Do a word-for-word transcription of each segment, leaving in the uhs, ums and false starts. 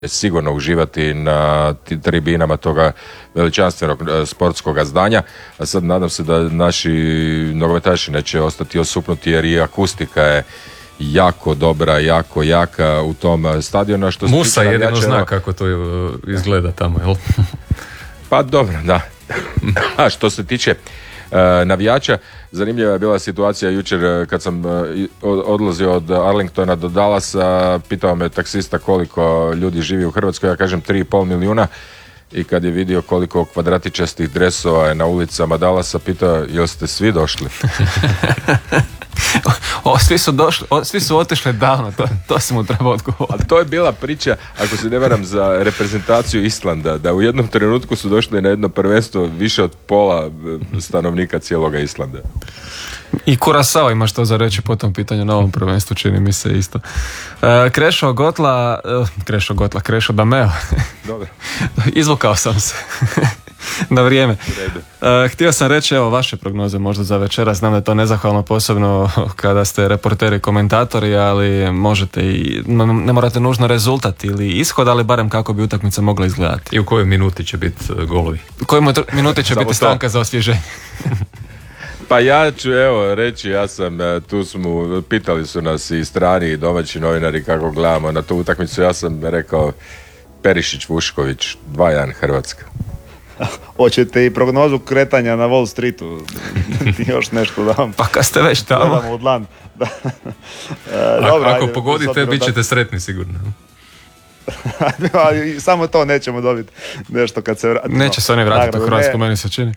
sigurno uživati na tribinama toga veličanstvenog sportskog zdanja, a sad nadam se da naši nogometaši neće ostati osupnuti jer i akustika je jako dobra, jako jaka u tom stadionu. Što Musa jedino navijača, zna kako to izgleda tamo, jel? Pa dobro, da. A što se tiče uh, navijača, zanimljiva je bila situacija jučer kad sam uh, odlazio od Arlingtona do Dallasa, pitao me taksista koliko ljudi živi u Hrvatskoj, ja kažem tri i pol milijuna, i kad je vidio koliko kvadratičastih dresova je na ulicama Dallasa, pitao jel ste svi došli? O, svi su došli, o, svi su otišli davno, to, to sam mu trebao odgovoriti. Ali to je bila priča, ako se ne varam, za reprezentaciju Islanda, da u jednom trenutku su došli na jedno prvenstvo više od pola stanovnika cijeloga Islanda. I Kurasao ima što za reći po tom pitanju na ovom prvenstvu, čini mi se isto. E, Krešo Gotla, e, Krešo Gotla, Krešo Dameo. Dobro. Izvukao sam se. Na vrijeme. Uh, htio sam reći, evo, vaše prognoze možda za večera. Znam da je to nezahvalno, posebno kada ste reporteri, komentatori, ali možete i, ne morate nužno rezultat ili ishod, ali barem kako bi utakmica mogla izgledati. I u kojoj minuti će biti golovi? U kojoj minuti će biti stanka za osvježenje? Pa ja ću evo reći, ja sam, tu smo, pitali su nas i strani i domaći novinari kako gledamo na tu utakmicu, ja sam rekao Perišić, Vušković, dva jedan Hrvatska. Hoćete i prognozu kretanja na Wall Streetu? Još nešto da vam... Pa kad ste već tamo. U dlan. Da. E, Dobro, ako ajde, pogodite, bit ćete da... sretni sigurno. Samo to nećemo dobiti nešto kad se vratimo. Neće se oni vratiti u Hrvatsku, meni se čini.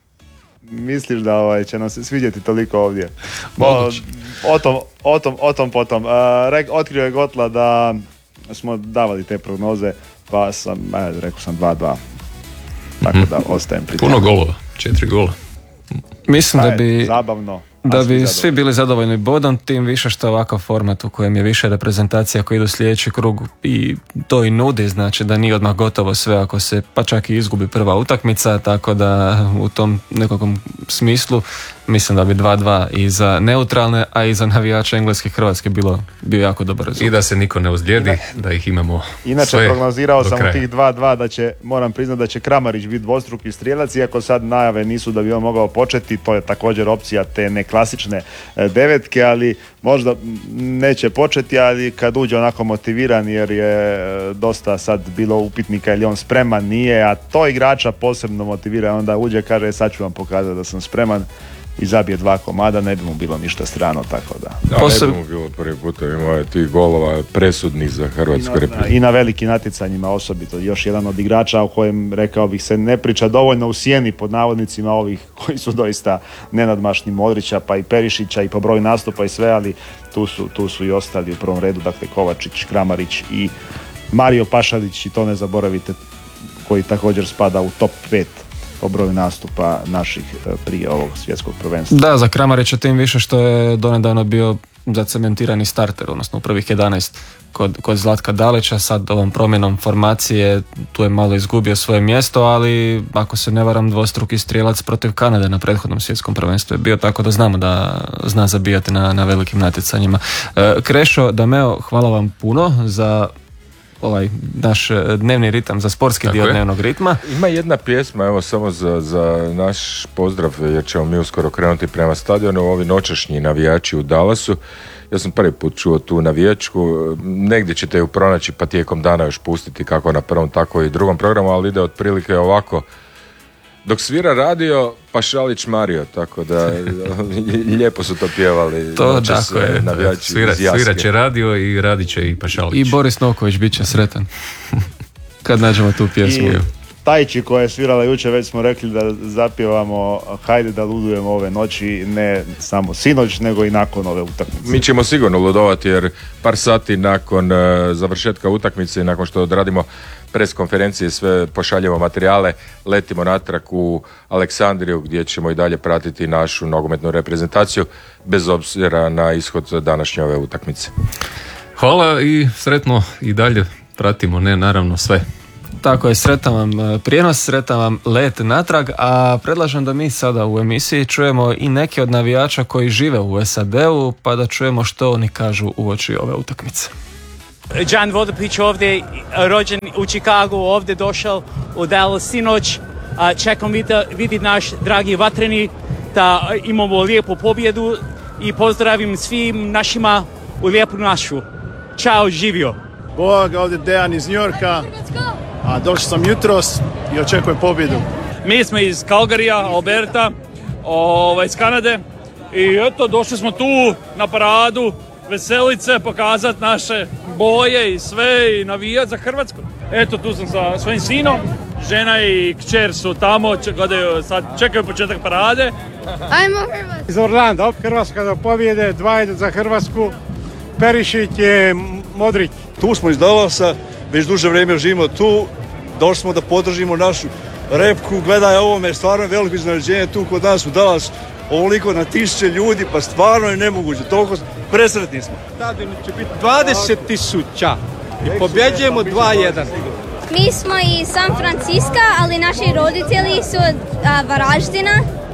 Misliš da ovaj, će nam se svidjeti toliko ovdje? O, o, tom, o, tom, o tom potom. Uh, rek, otkrio je Gotla da smo davali te prognoze, pa sam, ajde, rekao sam dva dva. Tako da ostajem pri puno golova, četiri gola. Mislim da bi, zabavno, da bi svi bili zadovoljni bodom, tim više što ovakav format u kojem je više reprezentacija koji idu sljedeći krug i to i nudi, znači da nije odmah gotovo sve ako se pa čak i izgubi prva utakmica, tako da u tom nekakvom smislu mislim da bi dva dva i za neutralne, a i za navijače Engleske i Hrvatske bilo, bio jako dobar rezultat. I da se niko ne ozlijedi, da ih imamo. Inače prognozirao sam u tih dva dva da će, moram priznati da će Kramarić biti dvostruki strijelac, iako sad najave nisu da bi on mogao početi, to je također opcija te neklasične devetke, ali možda neće početi, ali kad uđe onako motiviran, jer je dosta sad bilo upitnika ili on spreman, nije, a to igrača posebno motivira, onda uđe, kaže sad ću vam pokazati da sam spreman i zabije dva komada, ne bi mu bilo ništa strano, tako da. Da, Poseb... ne bi mu bilo prvi puta, imao tih golova presudnih za Hrvatsku reprezentaciju. I na velikim natjecanjima osobito, još jedan od igrača o kojem, rekao bih, se ne priča dovoljno u sjeni pod navodnicima ovih koji su doista nenadmašni, Modrića, pa i Perišića i po broju nastupa i sve, ali tu su, tu su i ostali u prvom redu, dakle Kovačić, Kramarić i Mario Pašalić, i to ne zaboravite, koji također spada u top pet po broju nastupa naših prije ovog svjetskog prvenstva. Da, za Kramarića tim više što je donedavno bio zacementirani starter, odnosno u prvih jedanaest kod, kod Zlatka Dalića. Sad ovom promjenom formacije tu je malo izgubio svoje mjesto, ali ako se ne varam, dvostruki strijelac protiv Kanade na prethodnom svjetskom prvenstvu je bio, tako da znamo da zna zabijati na, na velikim natjecanjima. E, Krešo Dameo, hvala vam puno za ovaj naš dnevni ritam, za sportski tako dio je. Dnevnog ritma. Ima jedna pjesma, evo samo za, za naš pozdrav, jer ćemo mi uskoro krenuti prema stadionu, ovi noćašnji navijači u Dallasu. Ja sam prvi put čuo tu navijačku, negdje ćete ju pronaći pa tijekom dana još pustiti kako na prvom tako i drugom programu, ali ide otprilike ovako: dok svira radio, Pašalić Mario, tako da lijepo su to pjevali. To tako je, svira, svira će radio i radit će i Pašalić. I Boris Noković bit će sretan kad nađemo tu pjesmu. I Tajči koja je svirala jučer, već smo rekli da zapjevamo hajde da ludujemo ove noći, ne samo sinoć, nego i nakon ove utakmice. Mi ćemo sigurno ludovati, jer par sati nakon uh, završetka utakmice i nakon što odradimo pres konferencije, sve pošaljemo materijale, letimo natrag u Aleksandriju, gdje ćemo i dalje pratiti našu nogometnu reprezentaciju bez obzira na ishod današnje ove utakmice. Hvala i sretno i dalje pratimo, ne naravno sve. Tako je, sretan vam prijenos, sretan vam let natrag, a predlažem da mi sada u emisiji čujemo i neke od navijača koji žive u S A D-u, pa da čujemo što oni kažu uoči ove utakmice. Đan Vodopić ovdje, rođen u Chicagu, ovdje došao u Dallas sinoć. Čekam vidjeti naš dragi Vatreni, da imamo lijepu pobjedu i pozdravim svim našima u lijepu našu. Ćao, živio! Bog, ovdje Dejan iz Njorka, a došao sam jutros i očekujem pobjedu. Mi smo iz Calgaryja, Alberta, ovaj, iz Kanade i eto, došli smo tu na paradu, veselice, pokazati naše boje i sve i navijati za Hrvatsku. Eto, tu sam sa svojim sinom, žena i kćer su tamo, gledaju, sad čekaju početak parade. Ajmo Hrvatska! Iz Orlanda, Hrvatska do pobjede, dva jedan za Hrvatsku, Perišić je Modrić. Tu smo iz Dallasa, već duže vrijeme živimo tu, došli smo da podržimo našu repku, gledaj ovome, stvarno je veliko iznenađenje tu kod nas u Dallasu, ovoliko na tisuće ljudi, pa stvarno je nemoguće, toliko presretni smo. Stadion će biti dvadeset tisuća i pobjeđujemo dva jedan. Mi smo iz San Francisca, ali naši roditelji su od uh, Varaždina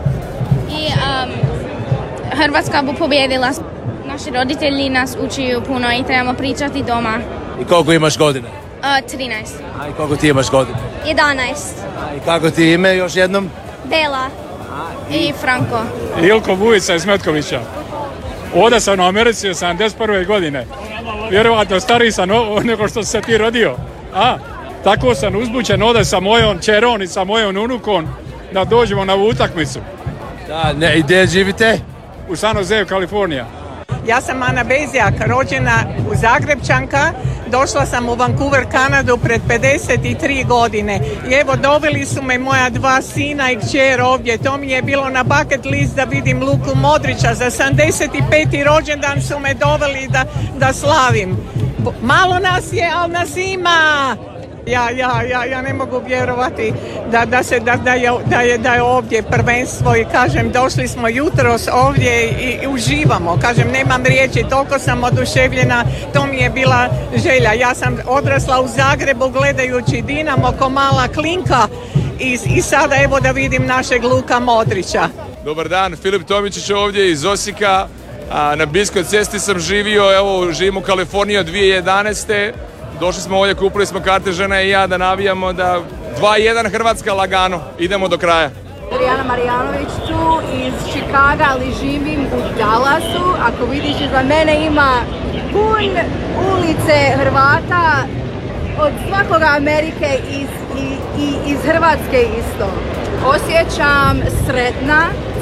i um, Hrvatska bu pobjedila. Naši roditelji nas učiju puno i trebamo pričati doma. I koliko imaš godine? Uh, trinaest. A i koliko ti imaš godine? jedanaest. A i kako ti ime još jednom? Bela i Franko. Ilko Vujica iz Metkovića. Ovdje sam u Americi od sedamdeset prve godine. Vjerovatno stariji sam nego što se ti rodio. A, tako sam uzbućen ovdje sa mojom čerom i sa mojom unukom da dođemo na utakmicu. Da, ne, i gdje živite? U San Jose, Kalifornija. Ja sam Ana Bezjak, rođena u Zagrebčanka. Došla sam u Vancouver, Kanadu pred pedeset tri godine. I evo, doveli su me moja dva sina i kćer ovdje. To mi je bilo na bucket list da vidim Luku Modrića. Za sedamdeset peti rođendan su me doveli da, da slavim. Malo nas je, ali nas ima! Ja, ja, ja, ja ne mogu vjerovati da, da, se, da, da, je, da, je, da je ovdje prvenstvo i kažem, došli smo jutros ovdje i, i uživamo. Kažem, nemam riječi, toliko sam oduševljena, to mi je bila želja. Ja sam odrasla u Zagrebu gledajući Dinamo ko mala klinka i, i sada evo da vidim našeg Luka Modrića. Dobar dan, Filip Tomičić ovdje iz Osijeka. A, na Biskoj cesti sam živio, evo živim u Kaliforniji od dvije tisuće jedanaeste. Došli smo ovdje, kupili smo karte, žena i ja, da navijamo da dva jedan Hrvatska lagano. Idemo do kraja. Rijana Marijanović tu iz Chicaga, ali živim u Dallasu. Ako vidiš, za mene ima pun ulice Hrvata od svakoga Amerike iz, i, i iz Hrvatske isto. Osjećam sretna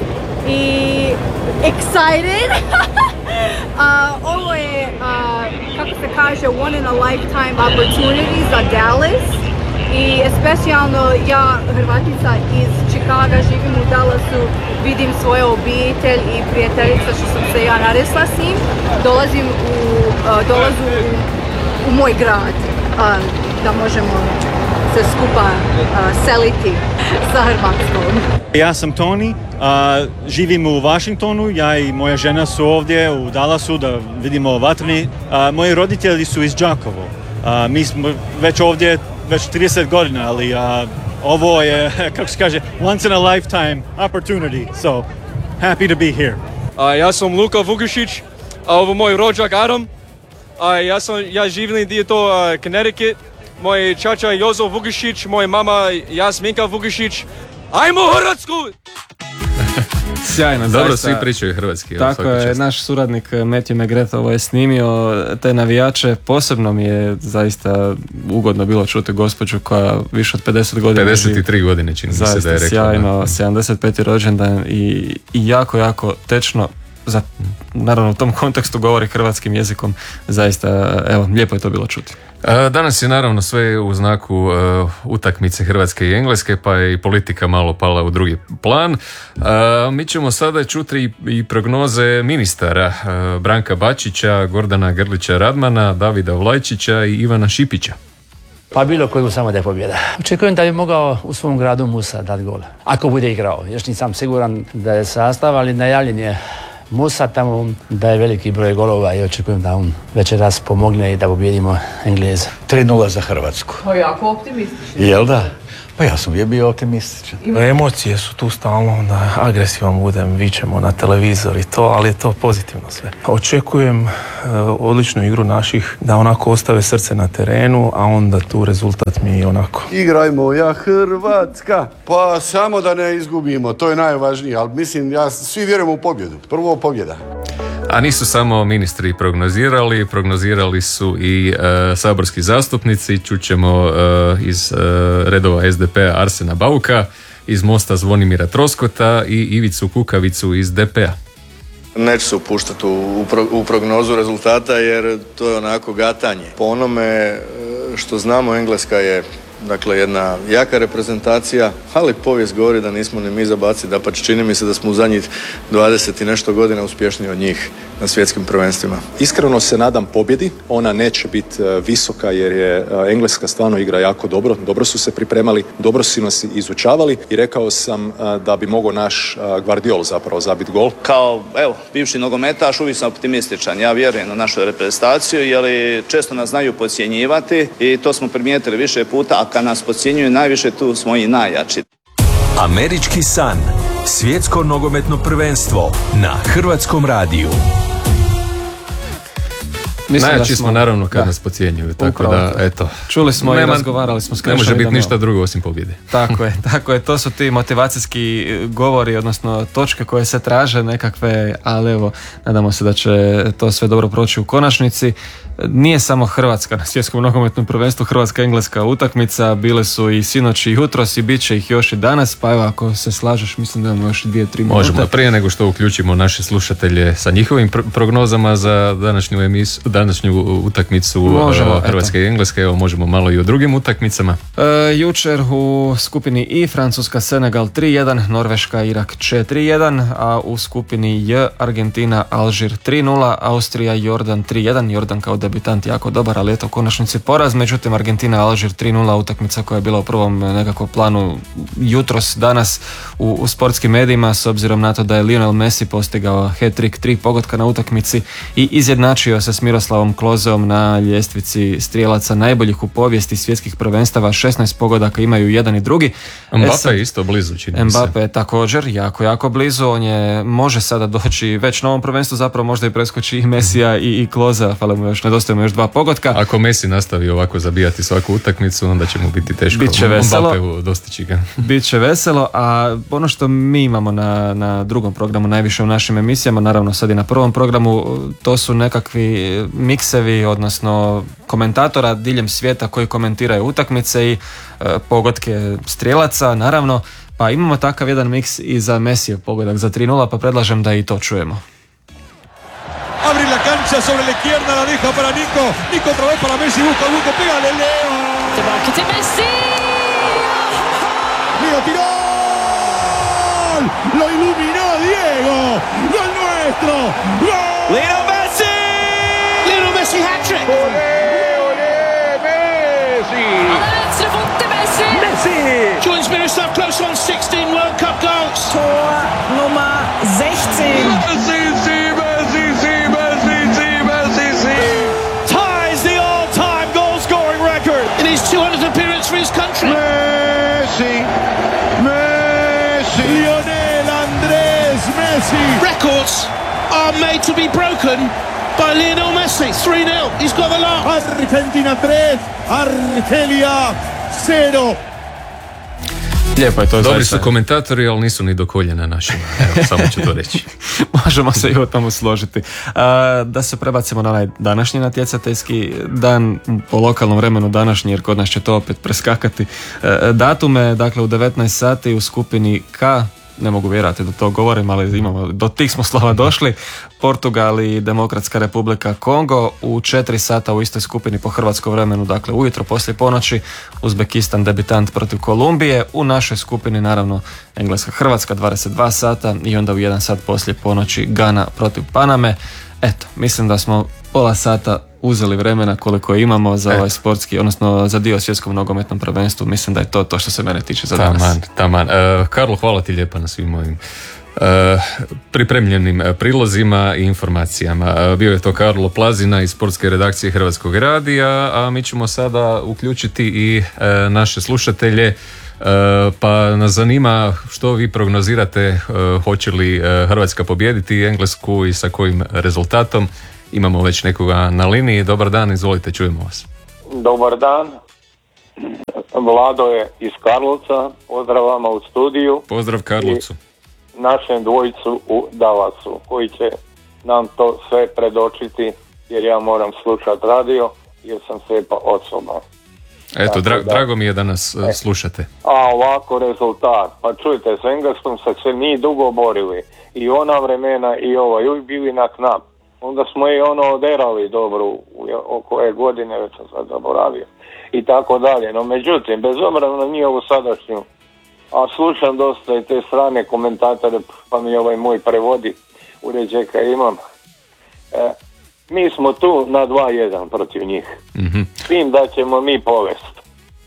i excited. uh, ovo je, uh, kako se kaže, one in a lifetime opportunity za Dallas i specijalno ja, Hrvatica iz Chicaga, živim u Dallasu, vidim svoju obitelj i prijateljica što sam se ja naresla s njim, dolazim u, uh, dolazu u, u moj grad uh, da možemo se skupa uh, seliti sa Hrvatskom. Ja sam Tony, uh, živim u Washingtonu, ja i moja žena su ovdje u Dallasu da vidimo Vatreni. Uh, moji roditelji su iz Đakovo. Uh, mi smo već ovdje već trideset godina, ali uh, ovo je, kako se kaže, once in a lifetime opportunity, so happy to be here. Uh, ja sam Luka Vugišić, a ovo moj rođak Adam. Uh, ja, sam, ja živim dio to uh, Connecticut. Moj čača Jozo Vugišić, moja mama Jasminka Vugišić. Ajmo Hrvatsku! Sjajno, dobro, zaista. svi pričaju hrvatski. Tako je, čest. Naš suradnik Matthew McGrath ovo je snimio te navijače. Posebno mi je zaista ugodno bilo čuti gospođu koja više od pedeset godina pedeset tri godine čini se da je rekla. Sjajno, da. sedamdeset peti rođendan i, i jako, jako tečno. Za, naravno u tom kontekstu govori hrvatskim jezikom. Zaista, evo, lijepo je to bilo čuti. Danas je naravno sve u znaku uh, utakmice Hrvatske i Engleske, pa je i politika malo pala u drugi plan. Uh, mi ćemo sada čuti i, i prognoze ministara uh, Branka Bačića, Gordana Grlića Radmana, Davida Vlajčića i Ivana Šipića. Pa bilo koju samo da je pobjeda. Očekujem da bi mogao u svom gradu Musa dati gol. Ako bude igrao. Još nisam siguran da je sastav, ali najavljen je Musa tamo, da je veliki broj golova i očekujem da on večeras pomogne i da pobjedimo Engleze. tri nula za Hrvatsku. Pa jako optimistično. Jel da? Pa ja sam uvijek bio optimističan. Emocije su tu stalno, da agresivan budem, vičemo na televizor i to, ali je to pozitivno sve. Očekujem uh, odličnu igru naših, da onako ostave srce na terenu, a onda tu rezultat mi je onako. Igrajmo ja Hrvatska, pa samo da ne izgubimo, to je najvažnije, ali mislim, ja svi vjerujemo u pobjedu, prvo pobjeda. A nisu samo ministri prognozirali, prognozirali su i e, saborski zastupnici. Čućemo e, iz e, redova es de pe-a Arsena Bauka, iz Mosta Zvonimira Troskota i Ivicu Kukavicu iz de pe-a. Neću se upuštati u, pro, u prognozu rezultata jer to je onako gatanje. Po onome što znamo, Engleska je dakle jedna jaka reprezentacija, ali povijest govori da nismo ni mi zabacili, da pa čini mi se da smo u zadnjih dvadeset i nešto godina uspješniji od njih na svjetskim prvenstvima. Iskreno se nadam pobjedi, ona neće biti visoka jer je Engleska stvarno igra jako dobro, dobro su se pripremali, dobro su nas izučavali i rekao sam da bi mogao naš Gvardiol zapravo zabiti gol. Kao, evo, bivši nogometaš, uvijek sam optimističan, ja vjerujem na našu reprezentaciju jer često nas znaju podcjenjivati i to smo primijetili više puta, a kad nas podcjenjuju najviše tu smo i najjači. Američki san, svjetsko nogometno prvenstvo na Hrvatskom radiju. Najjači smo naravno kad da. nas podcjenjuju, tako Upravo da, to. eto. Čuli smo nema, i razgovarali smo s Krešom. Ne može biti ništa drugo osim pobjede. Tako je, tako je, to su ti motivacijski govori, odnosno točke koje se traže nekakve, ali evo, nadamo se da će to sve dobro proći u konačnici. Nije samo Hrvatska na svjetskom nogometnom prvenstvu, Hrvatska-Engleska utakmica, bile su i sinoć i jutros i bit će ih još i danas, pa evo ako se slažeš, mislim da imamo još dvije, tri minute. Možemo, prije nego što uključimo naše slušatelje sa njihovim pr- prognozama za današnju emis, današnju utakmicu možemo, Hrvatske eto. i Engleske, evo možemo malo i o drugim utakmicama. E, jučer u skupini I Francuska Senegal tri jedan, Norveška Irak četiri jedan, a u skupini J Argentina Alžir tri nula, Austrija Jordan tri jedan, Jordan kao debitant jako dobar, ali eto u konačnici poraz, međutim Argentina Alžir tri nula, utakmica koja je bila u prvom nekakvom planu jutros, danas u, u sportskim medijima, s obzirom na to da je Lionel Messi postigao hat-trick, tri pogotka na utakmici i izjednačio se s Miroslavom Klozeom na ljestvici strijelaca najboljih u povijesti svjetskih prvenstava, šesnaest pogodaka imaju jedan i drugi. Mbappe je isto blizu, čini mi se. Mbappe je također jako, jako blizu, on je, može sada doći već na ovom prvenstvu, zapravo možda i preskoči i Messija i, i Klozea, fale mu još, nedostajemo još dva pogotka. Ako Messi nastavi ovako zabijati svaku utakmicu, onda će mu biti teško. Biće veselo. Mbappe dostići ga. Biće veselo, a ono što mi imamo na, na drugom programu, najviše u našim emisijama, naravno sad i na prvom programu, to su nekakvi miksevi, odnosno komentatora diljem svijeta koji komentiraju utakmice i e, pogodke strijelaca, naravno, pa imamo takav jedan miks i za Messijev pogodak za tri nula, pa predlažem da i to čujemo. Abre la cancha sobre la izquierda, la deja para Nico. Nico otra vez para Messi, busca, busca, pégale, Leo. Te Messi. Leo tiró. Lo iluminó Diego. Gol nuestro. Gol. Leo Messi. Leo Messi hat-trick. Olé, olé, Messi. Allora, Fonte Messi. Messi. Joins Miroslav Klose on sixteen World Cup goals. Tor Nummer sechzehn. Messi, Messi, Messi. In his two hundredth appearance for his country. Messi, Messi, Lionel Andrés Messi. Records are made to be broken by Lionel Messi. three nil. He's got the laugh. Argentina tres, Argelia cero. Lijepo je to. Dobri zaista. su komentatori, ali nisu ni do koljena našima. Evo, samo ću to reći. Možemo se i o tomu složiti. A, da se prebacimo na onaj današnji natjecateljski dan po lokalnom vremenu današnji, jer kod nas će to opet preskakati. A, datume, dakle u devetnaest sati u skupini K, ne mogu vjerovati da to govorim, ali imamo, do tih smo slova došli. Portugal i Demokratska republika Kongo, u četiri sata u istoj skupini po hrvatskom vremenu, dakle ujutro poslije ponoći, Uzbekistan debitant protiv Kolumbije, u našoj skupini naravno Engleska Hrvatska dvadeset dva sata i onda u jedan sat poslije ponoći Gana protiv Paname. Eto, mislim da smo pola sata uzeli vremena koliko imamo za ovaj sportski, odnosno za dio svjetskom nogometnom prvenstvu. Mislim da je to to što se mene tiče za danas. Taman, taman. Uh, Karlo, hvala ti lijepa na svim mojim pripremljenim prilozima i informacijama. Bio je to Karlo Plazina iz sportske redakcije Hrvatskog radija, a mi ćemo sada uključiti i naše slušatelje. Pa nas zanima što vi prognozirate, hoće li Hrvatska pobijediti Englesku i sa kojim rezultatom. Imamo već nekoga na liniji. Dobar dan, izvolite, čujemo vas. Dobar dan, Vlado je iz Karlovca, pozdrav vama u studiju. Pozdrav Karlovcu. I našem dvojicu u Dallasu, koji će nam to sve predočiti, jer ja moram slušati radio, jer sam slijepa osoba. Eto, dra- da, drago mi je da nas e, slušate. A ovako rezultat, pa čujte, s Engleskom smo se mi dugo borili, i ona vremena i ova, i uvijek bili na knap. Onda smo i ono oderali dobro oko je godine, već sam sad zaboravio, i tako dalje. No međutim, bez obzira na njihovu sadašnju, a slušam dosta i te strane komentatore, pa mi ovaj moj prevodi uređaj kad imam, e, mi smo tu na dva jedan protiv njih. Mm-hmm. S tim da ćemo mi povesti.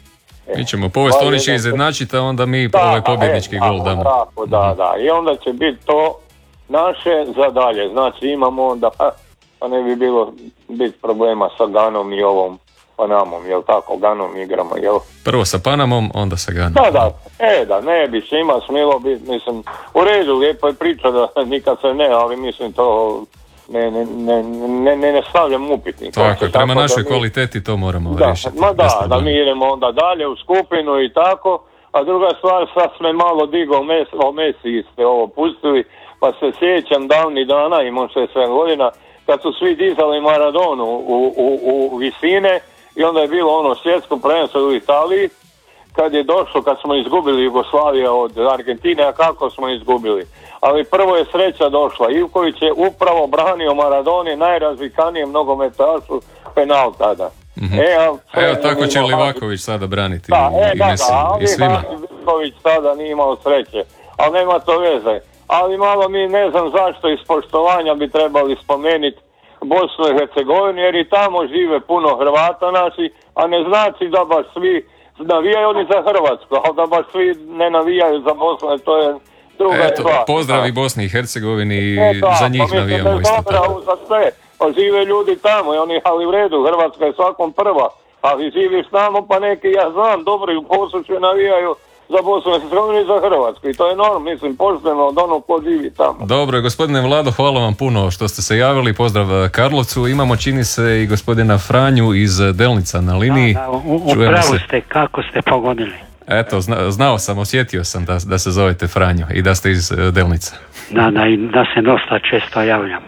E, mi ćemo povesti, oni će izjednačiti, a onda mi da, ovaj pobjednički e, gol damo. Tako, da, mm-hmm. da. I onda će biti to naše za dalje. Znači imamo onda, pa ne bi bilo biti problema sa Ganom i ovom Panamom, jel tako, Ganom igramo, jel? Prvo sa Panamom, onda sa Ganom. Da, da, e da, ne bi se ima smjelo biti, mislim, u redu, lijepo je priča da nikad se ne, ali mislim to ne, ne, ne, ne, ne, ne stavljam upitnik. Tako je, prema našoj mi, kvaliteti to moramo da, riješiti. Ma da, da mi idemo onda dalje u skupinu i tako, a druga stvar, sad sme malo digao mes, o Messi ste ovo pustili, pa se sjećam davnih dana, imam šezdeset sedam godina, kad su svi dizali Maradonu u, u, u visine, i onda je bilo ono svjetsko prvenstvo u Italiji, kad je došlo, kad smo izgubili Jugoslavija od Argentine, a kako smo izgubili. Ali prvo je sreća došla. Ivković je upravo branio Maradoni, najrazvikanijem nogometašu, penal tada. Mm-hmm. E, a, Evo tako će Livaković sada braniti. Da, i, e, i da, Messi, da, ali i svima. Ivković tada nije imao sreće, ali nema to veze. Ali malo mi ne znam zašto iz poštovanja bi trebali spomenuti Bosnu i Hercegovinu, jer i tamo žive puno Hrvata naši, a ne znači da baš svi navijaju oni za Hrvatsku, ali da baš svi ne navijaju za Bosnu, to je druga Eto, stvar. pozdravi Bosni i Hercegovini i e, da, za njih pa navijamo isto tako. Za sve, pa žive ljudi tamo i oni, ali u redu, Hrvatska je svakom prva, ali živiš tamo, pa neki, ja znam, dobro i u Posušju navijaju za Bosnu i Hercegovinu i za Hrvatsku. I to je normalno, mislim, pošteno od onog ko živi tamo. Dobro, gospodine Vlado, hvala vam puno što ste se javili. Pozdrav Karlovcu. Imamo, čini se, i gospodina Franju iz Delnica na liniji. Da, da, u, upravo ste, kako ste pogodili. Eto, zna, znao sam, osjetio sam da, da se zovete Franjo i da ste iz Delnica. Da, da, i da se dosta često javljam.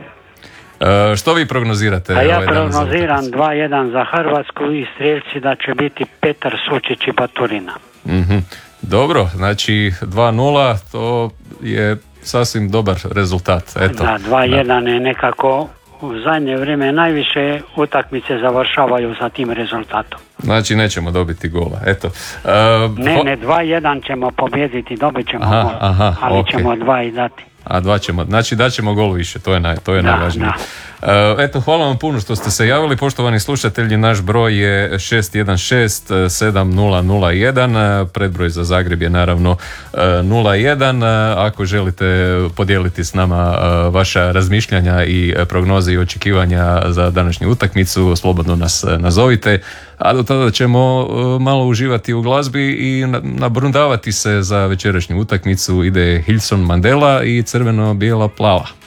E, što vi prognozirate? A ja ovaj prognoziram dva jedan za Hrvatsku i strijelci da će biti Petar Sučić i Baturina. Mm-hmm. Dobro, znači dva nula, to je sasvim dobar rezultat. Eto. Da, dva jedan je nekako u zadnje vrijeme najviše utakmice završavaju sa tim rezultatom. Znači nećemo dobiti gola, eto. Uh, ne, ho- ne, dva jedan ćemo pobijediti, dobit ćemo aha, gol, aha, ali okay. ćemo dva i dati. A dva ćemo, znači daćemo gol više, to je, naj, to je da, najvažnije. Da. Uh, eto, hvala vam puno što ste se javili, poštovani slušatelji, naš broj je šest jedan šest sedam nula nula jedan, predbroj za Zagreb je naravno uh, nula jedan, uh, ako želite podijeliti s nama uh, vaša razmišljanja i prognoze i očekivanja za današnju utakmicu, slobodno nas uh, nazovite, a do tada ćemo uh, malo uživati u glazbi i nabrundavati se za večerašnju utakmicu. Ide Hilson Mandela i crveno-bijela plava.